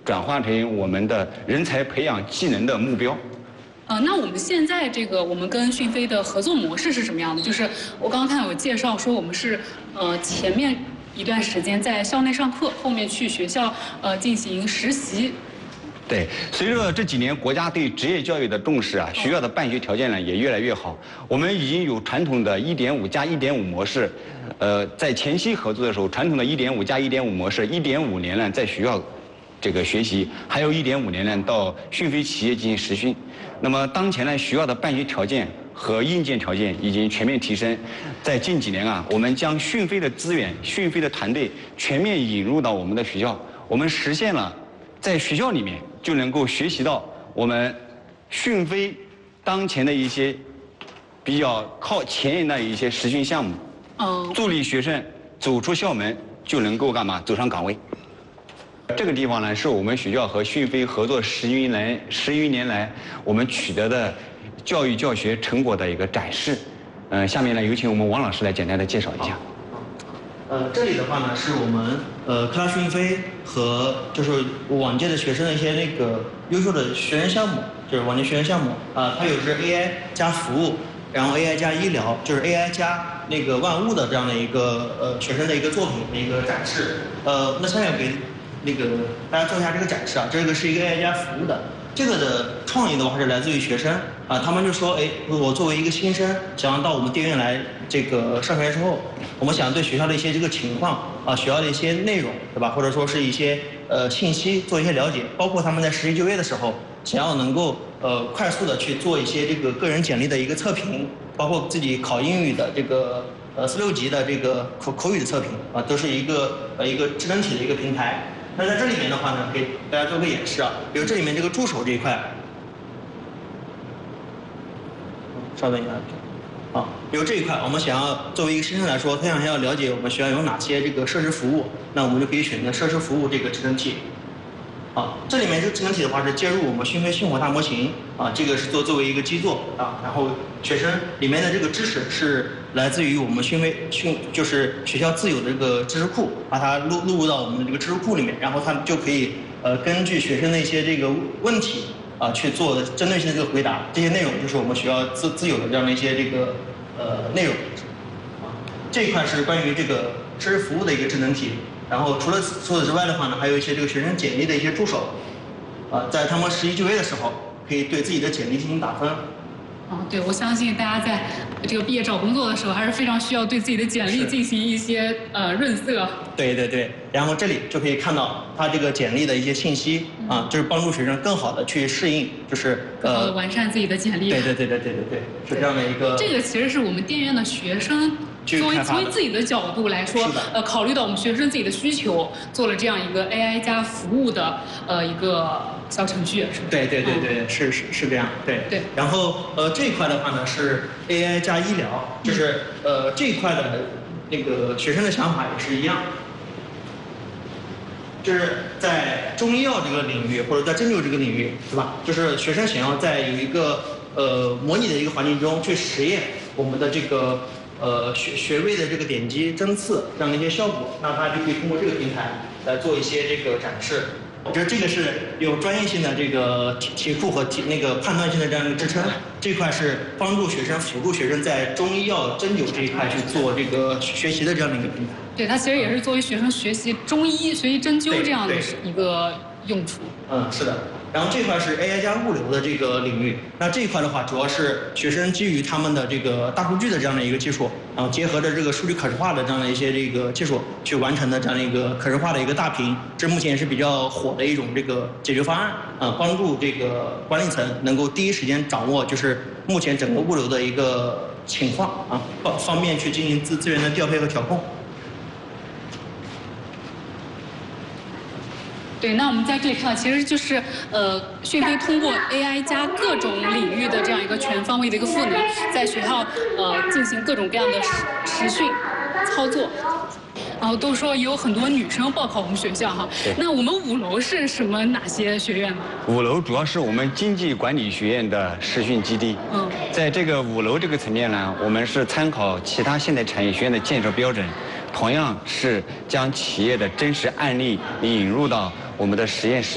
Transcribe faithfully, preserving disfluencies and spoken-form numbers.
转化成我们的人才培养技能的目标。 呃，那我们现在这个我们跟讯飞的合作模式是什么样的？就是我刚刚看有介绍说我们是呃前面一段时间在校内上课，后面去学校呃进行实习。 对，随着这几年国家对职业教育的重视啊，学校的办学条件呢也越来越好。我们已经有传统的一点五加一点五模式，呃，在前期合作的时候，传统的一点五加一点五模式，一点五年呢在学校这个学习，还有一点五年呢到讯飞企业进行实训。那么当前呢，学校的办学条件和硬件条件已经全面提升。在近几年啊，我们将讯飞的资源、讯飞的团队全面引入到我们的学校，我们实现了在学校里面就能够学习到我们讯飞当前的一些比较靠前沿的一些实训项目， 哦， 助力学生走出校门就能够干嘛？走上岗位。这个地方呢，是我们学校和讯飞合作十余年十余年来我们取得的教育教学成果的一个展示。嗯、呃，下面呢，有请我们王老师来简单的介绍一下。 呃，这里的话呢，是我们呃科大讯飞和就是往届的学生的一些那个优秀的学员项目，就是往届学员项目啊、呃，它有是 A I 加服务，然后 A I 加医疗，就是 A I 加那个万物的这样的一个呃学生的一个作品的一个展示。呃，那下面我给那个大家做一下这个展示啊，这个是一个 A I 加服务的。这个的创意的话是来自于学生啊，他们就说，哎，我作为一个新生，想要到我们电院来这个上学之后，我们想对学校的一些这个情况啊，学校的一些内容，对吧？或者说是一些呃信息做一些了解，包括他们在实习就业的时候，想要能够呃快速的去做一些这个个人简历的一个测评，包括自己考英语的这个呃四六级的这个口口语的测评啊，都是一个呃一个智能体的一个平台。那在这里面的话呢，给大家做个演示啊，比如这里面这个助手这一块，稍等一下，啊，比如这一块，我们想要作为一个新生来说，他想要了解我们学校有哪些这个设施服务，那我们就可以选择设施服务这个智能体。啊，这里面这个智能体的话是接入我们讯飞讯火大模型啊，这个是做作为一个基座啊，然后学生里面的这个知识是来自于我们讯飞讯就是学校自有的这个知识库，把它录录入到我们的这个知识库里面，然后它就可以呃根据学生的一些这个问题啊去做针对性的这个回答，这些内容就是我们学校自自有的这样的一些这个呃内容。啊，这一块是关于这个知识服务的一个智能体。然后除了除此之外的话呢，还有一些这个学生简历的一些助手，啊，在他们实习就业的时候，可以对自己的简历进行打分。 哦，对，我相信大家在这个毕业找工作的时候，还是非常需要对自己的简历进行一些呃润色。 对对对，然后这里就可以看到他这个简历的一些信息啊，就是帮助学生更好的去适应，就是更好的完善自己的简历。 对对对对对对对，是这样的一个。 这个其实是我们电院的学生。作为从自己的角度来说，呃，考虑到我们学生自己的需求，做了这样一个 A I 加服务的呃一个小程序，是吧？ 对对对对，嗯、是是是这样，对对。 然后呃这一块的话呢是 A I 加医疗，就是呃这一块的那个学生的想法也是一样，就是在中医药这个领域或者在针灸这个领域，对吧？就是学生想要在有一个呃模拟的一个环境中去实验我们的这个。呃，穴穴位的这个点击、针刺这样的一些效果，那它就可以通过这个平台来做一些这个展示。我觉得这个是有专业性的这个题题库和题那个判断性的这样一个支撑。这块是帮助学生、辅助学生在中医药针灸这一块去做这个学习的这样的一个平台。 对，它其实也是作为学生学习中医、学习针灸这样的一个用处。 嗯，是的。然后这块是 A I 加物流的这个领域，那这一块的话，主要是学生基于他们的这个大数据的这样的一个技术，然后结合着这个数据可视化的这样的一些这个技术去完成的这样的一个可视化的一个大屏，这目前也是比较火的一种这个解决方案啊，帮助这个管理层能够第一时间掌握就是目前整个物流的一个情况啊，方方便去进行资资源的调配和调控。 对，那我们在这里看到，其实就是呃，讯飞通过 A I 加各种领域的这样一个全方位的一个赋能，在学校呃进行各种各样的实实训操作。然后都说有很多女生报考我们学校哈，那我们五楼是什么哪些学院呢？ 五楼主要是我们经济管理学院的实训基地。嗯，在这个五楼这个层面呢，我们是参考其他现代产业学院的建设标准，同样是将企业的真实案例引入到我们的实验室。